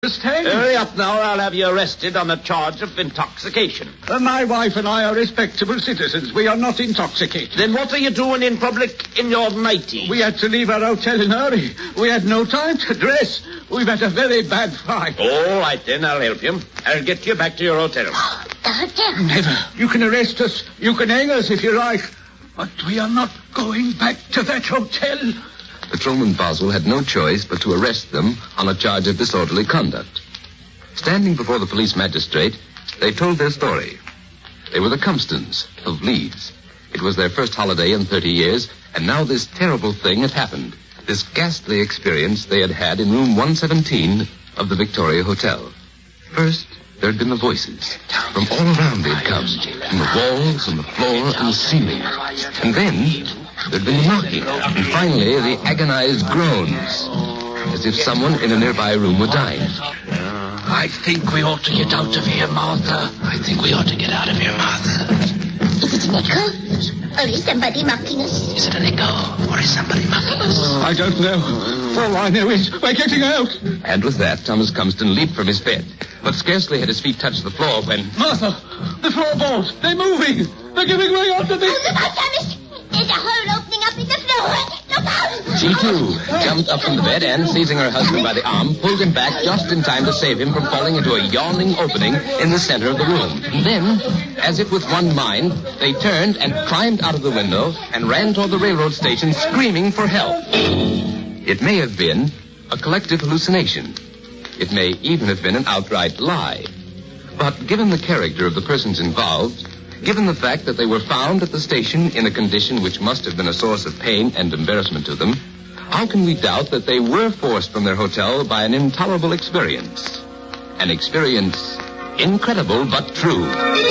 Hurry up now, or I'll have you arrested on a charge of intoxication. My wife and I are respectable citizens. We are not intoxicated. Then what are you doing in public in your nightie? We had to leave our hotel in a hurry. We had no time to dress. We've had a very bad fight. All right, then, I'll help you. I'll get you back to your hotel. The hotel? Never. You can arrest us. You can hang us if you like. But we are not going back to that hotel. Patrolman Boswell had no choice but to arrest them on a charge of disorderly conduct. Standing before the police magistrate, they told their story. They were the Compstons of Leeds. It was their first holiday in 30 years, and now this terrible thing had happened. This ghastly experience they had had in room 117 of the Victoria Hotel. First, there had been the voices. From all around they'd come. From the walls, from the floor, and the ceiling. And then there'd been knocking, and finally the agonized groans, as if someone in a nearby room were dying. I think we ought to get out of here, Martha. I think we ought to get out of here, Martha. Is it an echo? Or is somebody mocking us? Is it an echo? Or is somebody mocking us? I don't know. All I know is we're getting out. And with that, Thomas Compston leaped from his bed. But scarcely had his feet touched the floor when... Martha, the floorboards, they're moving. They're giving way under the... Oh, look out, Thomas! There's a hole opening up in the floor. Look out! She, too, jumped up from the bed and, seizing her husband by the arm, pulled him back just in time to save him from falling into a yawning opening in the center of the room. And then, as if with one mind, they turned and climbed out of the window and ran toward the railroad station screaming for help. It may have been a collective hallucination. It may even have been an outright lie. But given the character of the persons involved, given the fact that they were found at the station in a condition which must have been a source of pain and embarrassment to them, how can we doubt that they were forced from their hotel by an intolerable experience? An experience incredible but true.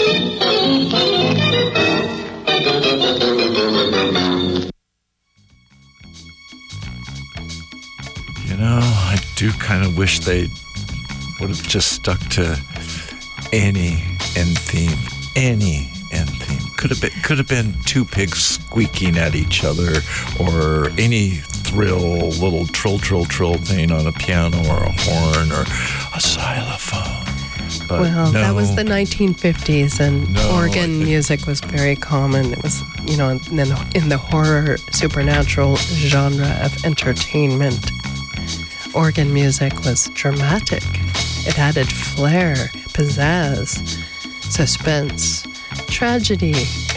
You know, I do kind of wish they would have just stuck to any end theme. Any end theme. Could have been two pigs squeaking at each other, or any little trill thing on a piano or a horn or a xylophone. But well, no, that was the 1950s, and organ music was very common. It was, in the horror supernatural genre of entertainment, organ music was dramatic. It added flair, pizzazz, suspense, tragedy.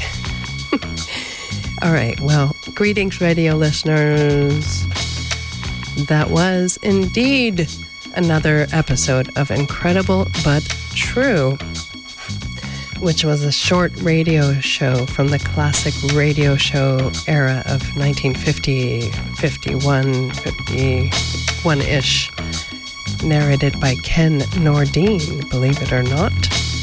All right, well, greetings, radio listeners. That was indeed another episode of Incredible But True, which was a short radio show from the classic radio show era of 1950, 51-ish, narrated by Ken Nordine, believe it or not.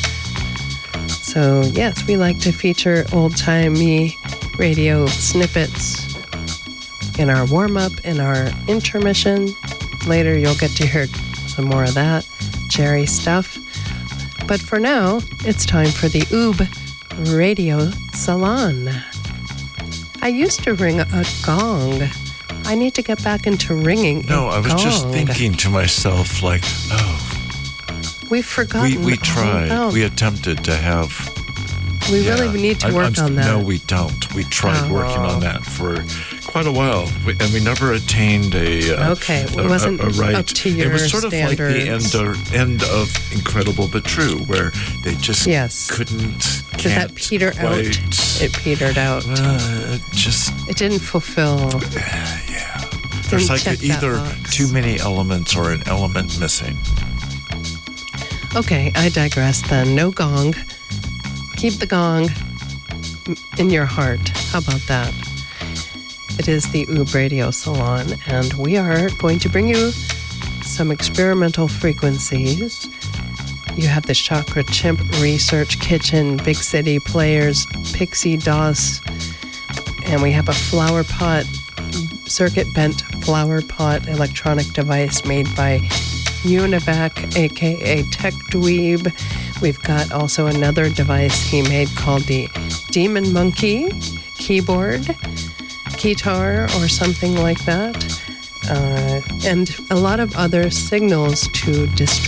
So, yes, we like to feature old-timey radio snippets in our warm-up, in our intermission. Later, you'll get to hear some more of that Jerry stuff. But for now, it's time for the Oob Radio Salon. I used to ring a gong. I need to get back into ringing No, I was just thinking to myself, like, we've forgotten. We tried. We attempted to have... We really need to work on that. No, we don't. We tried working on that for quite a while, and we never attained a it wasn't right. Up to your It was sort standards. of like the end of Incredible But True, where they just couldn't. Did that peter out? It petered out. It didn't fulfill. There's like either too many elements or an element missing. Okay, I digress then. No gong. Keep the gong in your heart. How about that? It is the Oob Radio Salon, and we are going to bring you some experimental frequencies. You have the Chakra Chimp Research Kitchen, Big City Players, Pixie DOS, and we have a flower pot, circuit bent flower pot electronic device made by Univac, aka Tech Dweeb. We've got also another device he made called the Demon Monkey keyboard, guitar, or something like that. and a lot of other signals to distract